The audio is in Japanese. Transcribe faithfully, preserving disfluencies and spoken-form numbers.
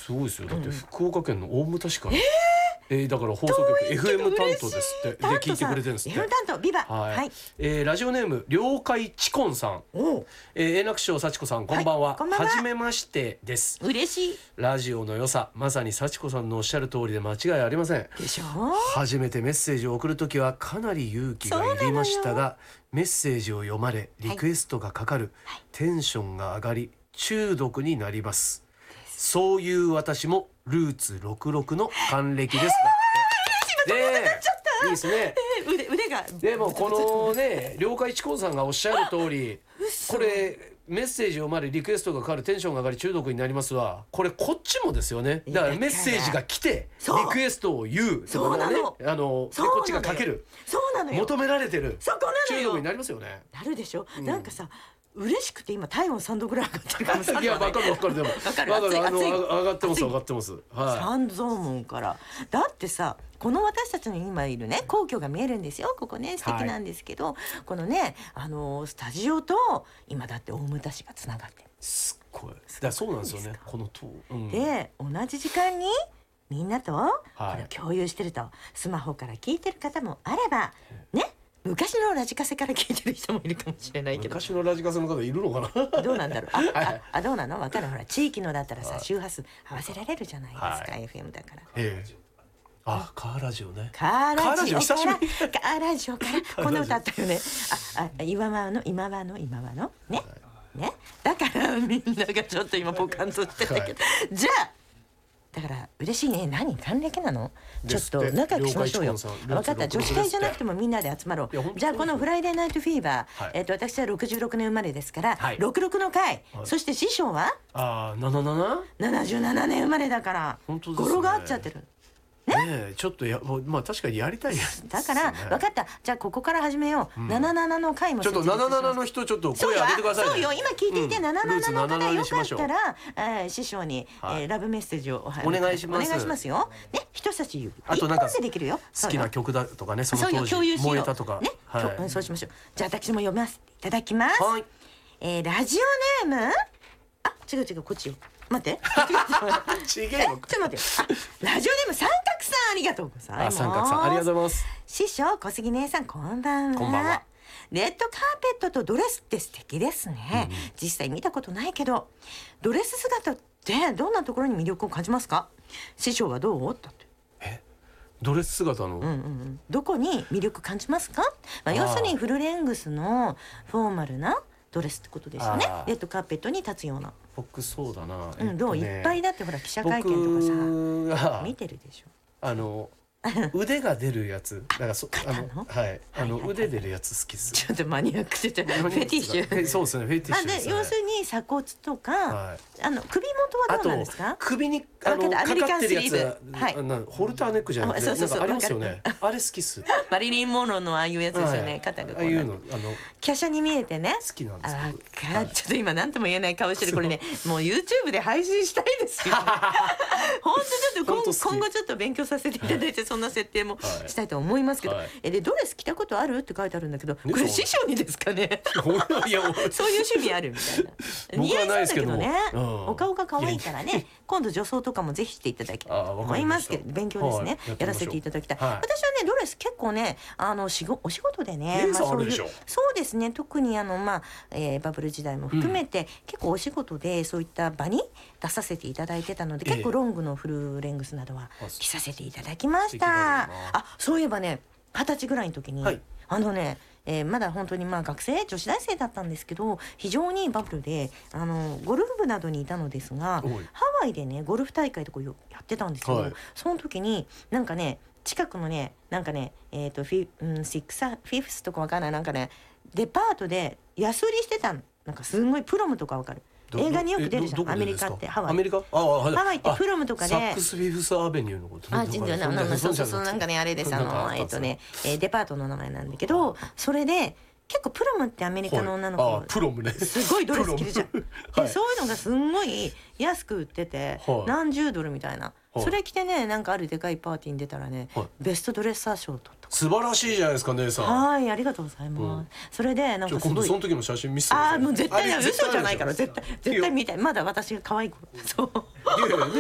すごいですよ。だって福岡県の大牟田市から、えーえー、だから放送局 エフエム 担当ですってで聞いてくれてるんですって。 エフエム 担当ビバ、 はい、 はい、 えー、ラジオネーム了解チコンさん、 おえー、円楽師匠幸子さんこんばんは、 はい、こんばんは。 はじめましてです。 嬉しい。 ラジオの良さまさに幸子さんのおっしゃる通りで間違いありませんでしょ。 初めてメッセージを送るときはかなり勇気がいりましたが、メッセージを読まれリクエストがかかる、はい、テンションが上がり中毒になります。そういう私もルーツろくじゅうろくの還暦ですが、 で、 いいですね、 えー、腕, 腕がでもこのね了解チコンさんがおっしゃる通り、これメッセージを読まれリクエストがかかるテンションが上がり中毒になりますわ。これこっちもですよね。だからメッセージが来てリクエストを言う、 そうなの、 あのでこっちがかける、 そうなのよ、 求められてる、 そこなのよ、 中毒になりますよね。 なるでしょ、 うん、 なんかさ嬉しくて今体温さんどぐらい上がってるかもしれない。 いや分かる分かる、でも分かる、 分かる、あの熱い上がってます上がってます、はい、 三蔵門からだってさ、この私たちの今いるね皇居が見えるんですよ。ここね素敵なんですけど、はい、このねあのスタジオと今だって大牟田市がつながってる。 すっごい、だそうなんですよねこの塔、うん、 で同じ時間にみんなとこれを共有してると、はい、スマホから聞いてる方もあればね、昔のラジカセから聞いてる人もいるかもしれないけど、 昔のラジカセの方いるのかなどうなんだろう、あ、あ、あどうなの分かる、ほら地域のだったらさ周波数合わせられるじゃないですか、はい、エフエム だから、 ええ、あ、カーラジオね、 カーラジオから、カカーラジオからこの歌ったよね。あ、あ、今はの今はの今はのね、はい、ね、だからみんながちょっと今ポカンとしてたけど、はい、じゃあだから嬉しいね。何還暦なの？ちょっと仲良くしましょうよ。分かった、女子会じゃなくてもみんなで集まろう。じゃあこのフライデーナイトフィーバー、はい、えっと私はろくじゅうろくねん生まれですから、はい、ろくじゅうろくの回、はい、そして師匠はあーななじゅうななななじゅうななねん生まれだから本当ですね、語呂が合っちゃってるねえ、ちょっとやまあ確かにやりたいやつ、 ね、だから分かった、じゃあここから始めよう、うん、ななじゅうななの回もちょっとななじゅうななの人ちょっと声上げてくださいね。 そうよ、今聞いていて、うん、ななじゅうななの方よかったら、えー、師匠に、 はい、 えー、ラブメッセージを お, お願いします。 お願いしますよ、ね、人差し指あとなんかでできるよ、 好きな曲だとかね、その当時燃えたとかね、 はい、そうしましょう。じゃあ私も読ませていただきます、はい、えー、ラジオネーム、あ、違う違う、こっちよ、待ってちげえの、 ちょっと待って、あ、ラジオネーム三角さん、ありがとうございます。 三角さんありがとうございます。 師匠小杉姉さんこんばんは。 こんばんは。 レッドカーペットとドレスって素敵ですね、うん、実際見たことないけどドレス姿ってどんなところに魅力を感じますか？師匠はどうだって。 え、ドレス姿の、 うんうんうん、どこに魅力感じますか？まあ、要するにフルレングスのフォーマルなドレスってことですよね。レッドカーペットに立つような。 僕そうだな、 うん、どう、いっぱいだってほら記者会見とかさ見てるでしょ。 あの腕が出るやつ、だからそあのはいあの腕出るやつ好きです。 ちょっとマニアックで、フェティッシュ。 そうですね、フェティッシュですね。 要するに鎖骨とか、あの首元はどうなんですか？ 首にあのかかってるやつ、ホルターネックじゃなくてなんかありますよね。あれ好きっす。 マリリン・モンローのああいうやつですよね。肩がこう。ああいうのあの華奢に見えてね。 好きなんです。 あ、ちょっと今何とも言えない顔してる。これね、もう YouTube で配信したいですよ。本当ちょっと今後ちょっと勉強させていただいて、そんな設定もしたいと思いますけど、えでドレス着たことあるって書いてあるんだけど、これ師匠にですかね。そういう趣味あるみたいな。似合いそうだけどね。お顔が可愛いからね、今度女装とかもぜひしていただきたいと思いますけど、勉強ですね、やらせていただきたい。私はねドレス結構ね、あのしごお仕事でね、まあそういうそうですね、特にあのまあ、えー、バブル時代も含めて、うん、結構お仕事でそういった場に出させていただいてたので、結構ロングのフルレングスなどは着させていただきました。あ、そういえばね、二十歳ぐらいの時に、はい、あのね、えー、まだ本当にまあ学生女子大生だったんですけど、非常にバブルであのゴルフ部などにいたのですが、ハワイでねゴルフ大会とかやってたんですよ、はい、その時になんかね近くのねなんかねえっ、ー、とフィ、うん、シックスフィフスとかわかんない、なんかねデパートで安売りしてたの。なんかすごいプロムとかわかる、映画によく出るじゃん、アメリカってハワイ。アメリカ？ああ、はい、ハワイってプロムとかで。 サックスフィフスアベニューのこと。 あ、全然なななそうそうそう、なんかねあれです、あのえっとね、えー、デパートの名前なんだけど、それで結構プロムってアメリカの女の子、はい、あプロムね、すごいドレス着るじゃん。はい、でそういうのがすんごい安く売ってて、はい、何十ドルみたいな。はい、それ着てね、なんかあるでかいパーティーに出たらね、はい、ベストドレッサー賞を取った。素晴らしいじゃないですか姉さん。はい、ありがとうございます。うん、それでなんかすごい。今度その時の写真見せてください。あ、もう絶対嘘じゃないから、絶対絶対見たい。まだ私が可愛い頃。そう。